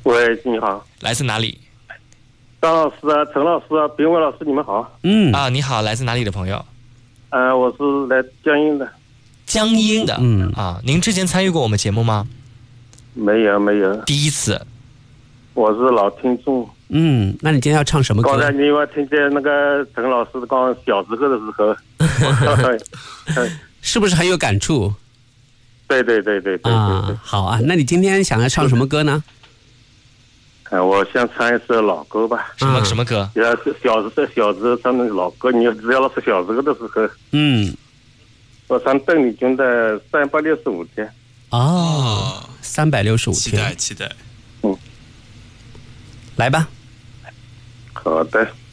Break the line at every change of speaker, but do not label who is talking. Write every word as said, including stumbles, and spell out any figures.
喂，你好，
来自哪里？
张老师啊，陈老师啊，边伟老师，你们好。
嗯
啊，你好，来自哪里的朋友？
呃，我是来江阴的。
江阴的，
嗯
啊，您之前参与过我们节目吗？
没有没有，
第一次。
我是老听众。
嗯，那你今天要唱什么歌？
刚才你我听见那个陈老师刚小时候的时候，
是不是很有感触？
对对对对对对对。
啊，好啊，那你今天想要唱什么歌呢？
呃，我想唱一首老歌吧。
什么、
嗯
什么歌？
要是小时候小时候唱那个老歌，你知道是小时候的时候，
嗯，
我上邓丽君的三百六十五天。
哦，三百六十五天，
期待期待。
来吧。
好的。